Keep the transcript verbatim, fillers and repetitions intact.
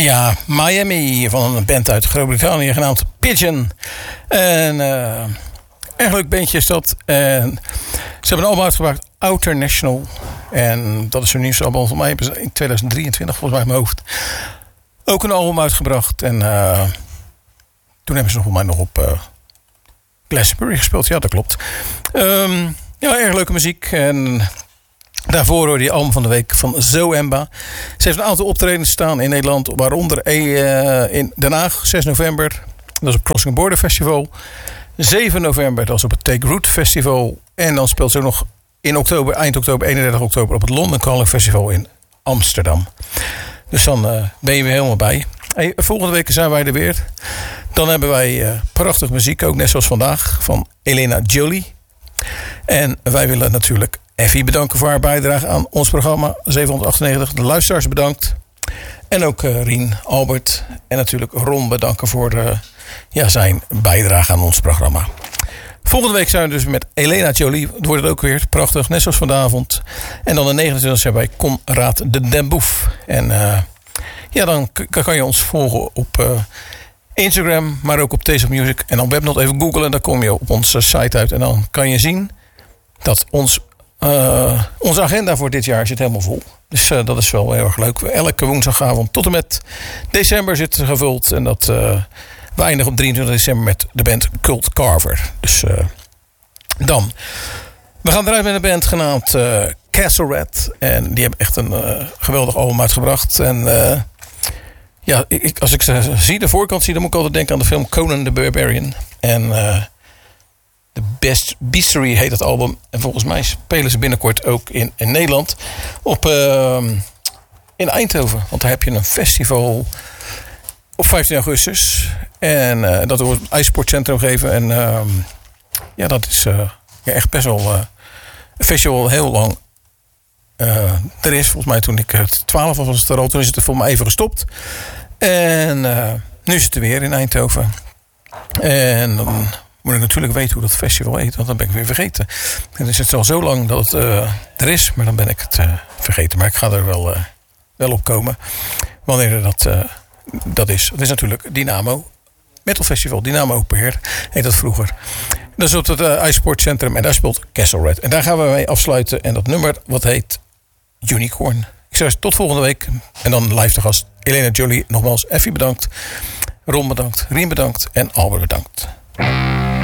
Ja, Miami van een band uit Groot-Brittannië genaamd Pigeon. En uh, erg leuk bandje is dat. En ze hebben een album uitgebracht, Outer National. En dat is hun nieuwste album. Voor mij hebben ze in tweeduizend drieëntwintig, volgens mij in mijn hoofd, ook een album uitgebracht. En uh, toen hebben ze nog, mij nog op uh, Glastonbury gespeeld. Ja, dat klopt. Um, ja, erg leuke muziek. En daarvoor hoorde je album van de week van Zoemba. Ze heeft een aantal optredens staan in Nederland, waaronder uh, in Den Haag, zes november. Dat is op Crossing Border Festival. zeven november, dat is op het Take Root Festival. En dan speelt ze ook nog in oktober, eind oktober, eenendertig oktober, op het London Calling Festival in Amsterdam. Dus dan uh, ben je weer helemaal bij. Hey, volgende week zijn wij er weer. Dan hebben wij uh, prachtig muziek, ook net zoals vandaag, van Elena Jolie. En wij willen natuurlijk Effie bedanken voor haar bijdrage aan ons programma zevenhonderdachtennegentig. De luisteraars bedankt. En ook uh, Rien, Albert en natuurlijk Ron bedanken voor uh, ja, zijn bijdrage aan ons programma. Volgende week zijn we dus met Elena Jolie. Het wordt het ook weer prachtig, net zoals vanavond. En dan de negenentwintigste zijn wij Conrad de Den Boef. En uh, ja, dan k- kan je ons volgen op uh, Instagram, maar ook op Taste of Music. En dan Webnot even googlen en dan kom je op onze site uit. En dan kan je zien dat ons, uh, onze agenda voor dit jaar zit helemaal vol. Dus uh, dat is wel heel erg leuk. Elke woensdagavond tot en met december zit er gevuld. En dat uh, we eindigen op drieëntwintig december met de band Cult Carver. Dus uh, dan. We gaan eruit met een band genaamd uh, Castle Red. En die hebben echt een uh, geweldig album uitgebracht. En uh, ja, ik, als ik ze zie, de voorkant zie, dan moet ik altijd denken aan de film Conan the Barbarian. En uh, The Best Beastery heet het album. En volgens mij spelen ze binnenkort ook in, in Nederland. Op, uh, in Eindhoven. Want daar heb je een festival op vijftien augustus. En uh, dat wordt het IJsportcentrum gegeven. En uh, ja, dat is uh, ja, echt best wel uh, een festival heel lang. Uh, er is volgens mij toen ik twaalf was, was het er al. Toen is het er voor mij even gestopt. En uh, nu is het er weer in Eindhoven. En dan moet ik natuurlijk weten hoe dat festival heet. Want dan ben ik weer vergeten. En dan is het al zo lang dat het uh, er is. Maar dan ben ik het uh, vergeten. Maar ik ga er wel, uh, wel op komen. Wanneer dat, uh, dat is. Het is natuurlijk Dynamo Metal Festival. Dynamo Open Air heet dat vroeger. Dat is op het uh, IJsportcentrum. En daar speelt Castle Red. En daar gaan we mee afsluiten. En dat nummer wat heet Unicorn. Ik zeg tot volgende week. En dan live de gast Elena Jolie. Nogmaals, Effie bedankt. Ron bedankt. Rien bedankt. En Albert bedankt.